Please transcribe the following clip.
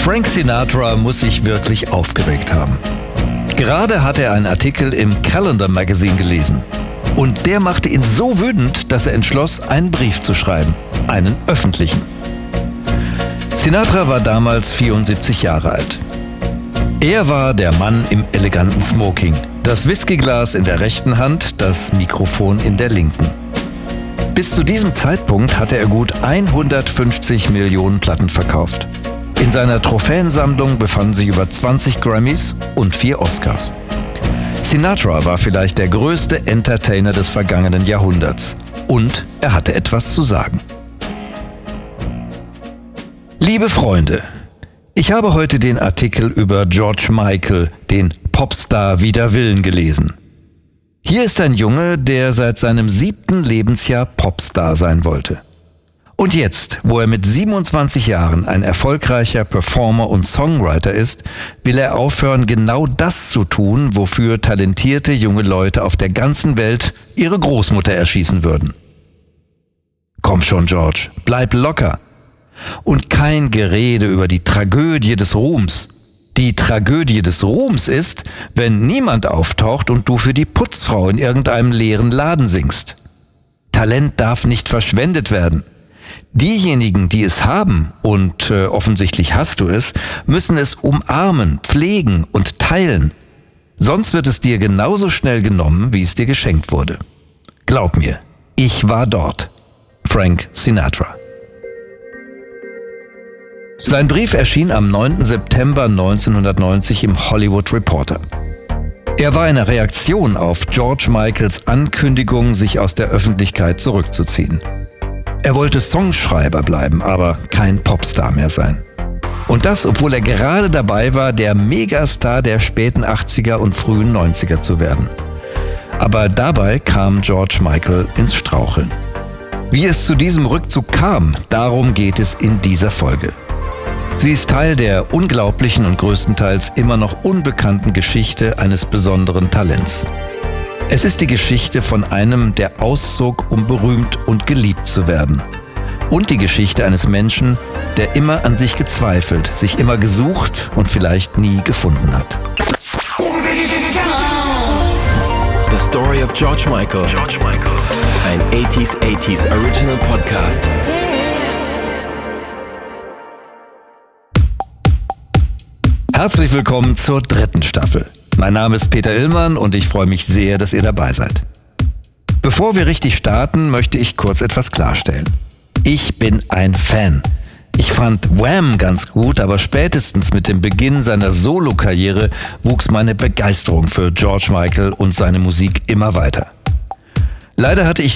Frank Sinatra muss sich wirklich aufgeregt haben. Gerade hat er einen Artikel im Calendar Magazine gelesen. Und der machte ihn so wütend, dass er entschloss, einen Brief zu schreiben. Einen öffentlichen. Sinatra war damals 74 Jahre alt. Er war der Mann im eleganten Smoking. Das Whiskyglas in der rechten Hand, das Mikrofon in der linken. Bis zu diesem Zeitpunkt hatte er gut 150 Millionen Platten verkauft. In seiner Trophäensammlung befanden sich über 20 Grammys und 4 Oscars. Sinatra war vielleicht der größte Entertainer des vergangenen Jahrhunderts. Und er hatte etwas zu sagen. Liebe Freunde, ich habe heute den Artikel über George Michael, den Popstar wider Willen, gelesen. Hier ist ein Junge, der seit seinem 7. Lebensjahr Popstar sein wollte. Und jetzt, wo er mit 27 Jahren ein erfolgreicher Performer und Songwriter ist, will er aufhören, genau das zu tun, wofür talentierte junge Leute auf der ganzen Welt ihre Großmutter erschießen würden. Komm schon, George, bleib locker. Und kein Gerede über die Tragödie des Ruhms. Die Tragödie des Ruhms ist, wenn niemand auftaucht und du für die Putzfrau in irgendeinem leeren Laden singst. Talent darf nicht verschwendet werden. Diejenigen, die es haben, und offensichtlich hast du es, müssen es umarmen, pflegen und teilen. Sonst wird es dir genauso schnell genommen, wie es dir geschenkt wurde. Glaub mir, ich war dort. Frank Sinatra. Sein Brief erschien am 9. September 1990 im Hollywood Reporter. Er war eine Reaktion auf George Michaels Ankündigung, sich aus der Öffentlichkeit zurückzuziehen. Er wollte Songschreiber bleiben, aber kein Popstar mehr sein. Und das, obwohl er gerade dabei war, der Megastar der späten 80er und frühen 90er zu werden. Aber dabei kam George Michael ins Straucheln. Wie es zu diesem Rückzug kam, darum geht es in dieser Folge. Sie ist Teil der unglaublichen und größtenteils immer noch unbekannten Geschichte eines besonderen Talents. Es ist die Geschichte von einem, der auszog, um berühmt und geliebt zu werden. Und die Geschichte eines Menschen, der immer an sich gezweifelt, sich immer gesucht und vielleicht nie gefunden hat. The Story of George Michael. Ein 80s Original Podcast. Herzlich willkommen zur 3. Staffel. Mein Name ist Peter Illmann und ich freue mich sehr, dass ihr dabei seid. Bevor wir richtig starten, möchte ich kurz etwas klarstellen. Ich bin ein Fan. Ich fand Wham ganz gut, aber spätestens mit dem Beginn seiner Solokarriere wuchs meine Begeisterung für George Michael und seine Musik immer weiter. Leider hatte ich